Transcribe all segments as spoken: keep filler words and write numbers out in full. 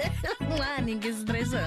Mani ngistressa.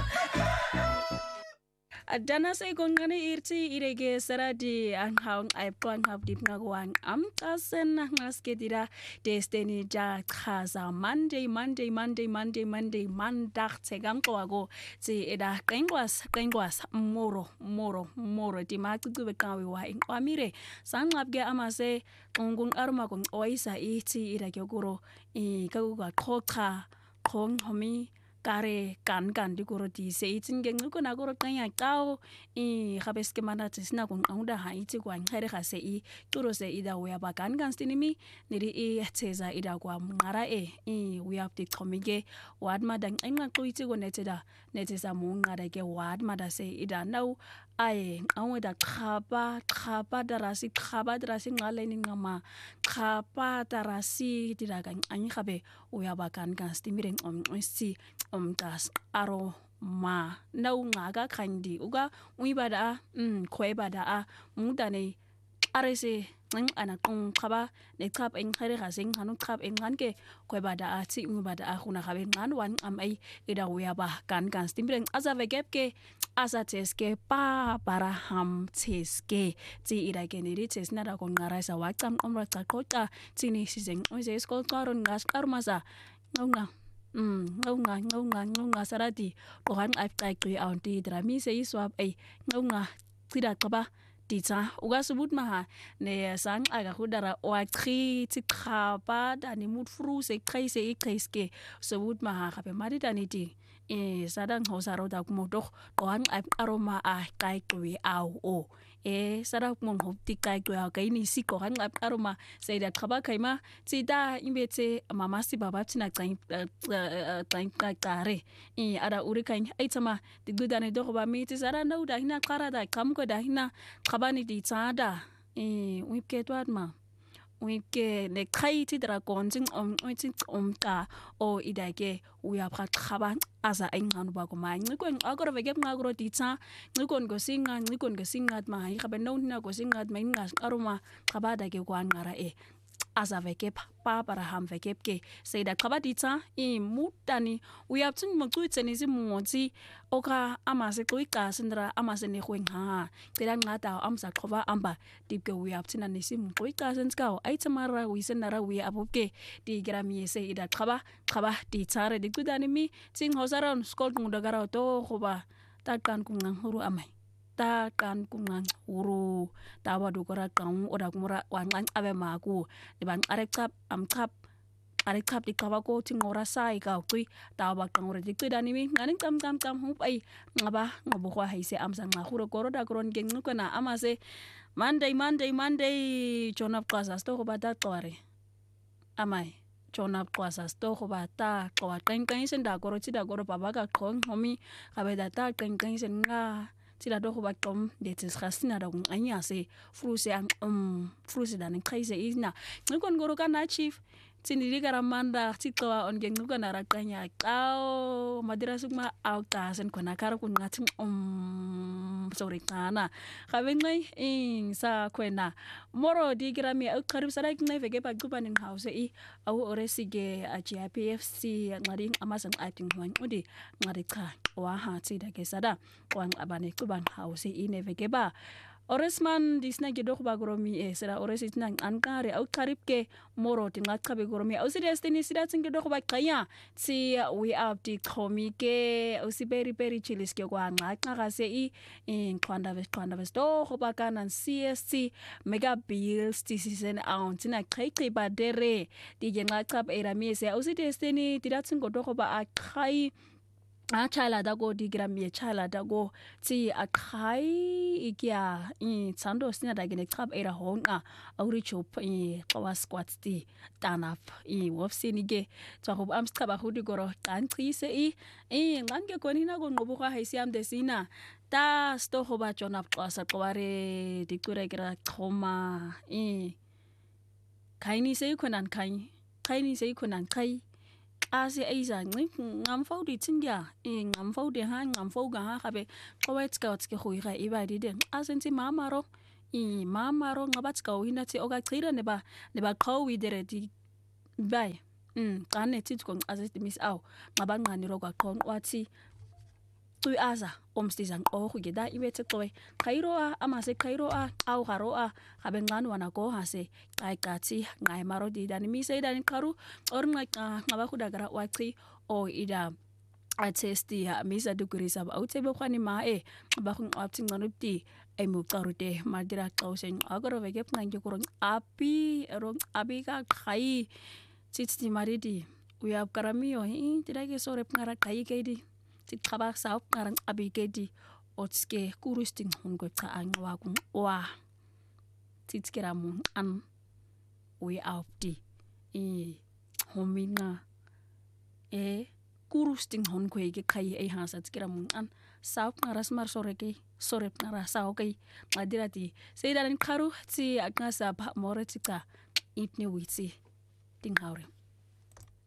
Adana say kongane irti irege saradi ang haung ay plan have deep ngagwan am kasen ngasketira destiny ja khaza Monday Monday Monday Monday Monday mandag tegam kwago ti eda qengwas qengwas moro moro moro ti maqicube qawe wa inqamire sanqabke amase ngungun aruma kon oisa iti ira kyokuro I kakuga qhoqa qhonghomi kare kan kan dikuro di se itin geng ko na ko qanya qao I gabeske mana tsina ko ngauda ha iti kwa ngere ga se I turo se ida we ba kan kan stinimi niri I tseza ida kwa ngara e I we have to komige wad madang enga ko iti ko neteda netesa mu ngara ke wad mada se ida now ai aweda khapa khapa darasi khapa darasi ngaleni ngama khapa darasi diraga anyi gabe we ba kan kan stimire om isi umtas aro ma nau ngaga kandi uga uibada mm khoebada a mudane arese ng ana kung khaba ne khap eng khare ga sing hanu khap eng hanke khoebada a ti uibada a khuna khabe ngan wan am ai ida uya ba kan kan stimbreng asa vegepke asa teske pa para ham teske ti ida generi tesna da kon ngara sa waqam omra qaqoqa tini sizeng uise skol qaron ngas qarmasa ngau Mm, ngau nga ngau nga ngau nga sarati qohan aqaqi aunti drami se iswap ai ngau nga tida qaba tita ugasubut maha ne sang aga khudara waqi tikhapa dani mut fru se khaise ikhiske subut maha khabe mari dani ti e sadang hosaro da kumodok qohan aroma a qaqi au o e sarak mong hopti kai kwa kai ni siko han aroma sai da khaba kaima tsida imbetse mama si baba tsina tsai tsai kare I ara uri kai aitama digudane do ba mi tsara na uda hina qara da kam ko da hina khabani di tsada e wipke twatma wipke ne kai ti dra konjing om oitin omta o idake uya pha khaba asa enganu ba ko mai ngikon agoro vege ngagoro titsa ngikon go singa ngikon go singat mai khabe no na go singat mai ngas aruma khabada ke kwan ngara e asa vege pa para ham vege ke seida khabaditsa I mutani uya tsin mo tsuitseni si motsi oka amase kuika sindra amase ne khwenga qela ngata amsa qhoba amba dipke uya tsina ne si kuika senskao aitamara wisenara uya abuke di grami se ida khaba khaba di tsare di kudani mi tsing hosaron skol ngudagara to khoba takan kungang huru amai ta kan kungang uru tawa dukora kang oda kumura wangan abe maku diban arekap amkap arekap dikawa ko tingora sai ka kui tawa kang ora dikudani mi nganing kam kam kam hupai ngaba ngobokwa haise amsa ngahuro koroda kron geng nukana amase Monday Monday Monday chonap klasa sto ko bata tore amai chonap klasa sto ko bata ko teng teng sen da koro ti da koro baba ka khong homi kabe data teng teng sen nga tila do ba tom de tis khasina da kun anya se fruse ang um fruse da ne khaise ina ngikon goro kana chief tindiri karamanda titwa on geng ngukana rakanya qao madira sukma auta sen kona kar kun ngati um sorry kana khabe ngai in sa kwena moro di grami au kharib sarak ngai vege pa gupan in house I au oresige a G P F C ngari amasang ating wan udi ngari kha wa ha ti da ke sada wan abane kuban house I ne vege ba Oresman disna gedok ba goromi e sera oresit nang ankare au karibke moro tinga kabe goromi au sida steni sida tinga gedok ba kaya si we up di komike au si beri beri chilis ke kwa nga nga se I in kwanda ves kwanda ves do go ba kana C S C mega bills ti season out tina kai kai ba dere di genga kap era mi se au sida steni tira tinga gedok ba a kai a chala dago di grami chala dago ti akai ikia I tsando sina dagene krab era honga auri chop I qawa squat ti tanap I wofsini ge tsago amstraba hudi goro tantrise I I ngange konina go ngobo ga haisiam desina ta sto hoba chonap qasa qware dikure gra khoma I kaini sei konan kai kaini sei konan kai ase aiza ngam faudi tinga e ngam faudi ha ngam fauga ha khabe qowet ka tske khoira iba di den asenti mamaro I mamaro ngabat ka wina ti oga qira ne ba ne ba qawi dere di bai mm qane thithi konqaze mis aw ngabanqani rokwaqhon wathi uyaza omstiza nqogo ke da ibethe xoe khairoa amase khairoa aw garoa gabenqani wana go hase qayiqathi nqayi marodi dani mise idani qaru ornqa ngabahuda gara wachi o ida attesti ha misa dugurisa ba utsebe khani mae ba khun apti nganupti ay mo qarute madira qawsen agoro veke pnange kuro api ro abi ka khai titsi maridi uya karamio hi tirake sore pngara kai kedi titkhaba sa pngara abi kedi otske kurusting hungo tsa anwa ku wa titskira mun an uya apti e homina e kurusting hon ko ke khai ai hasa tskira mun an sa pngara smar sore ke sore pngara sa okay madirati seidaran kharu tsi akasa ba more tika ipni witsi tinghaure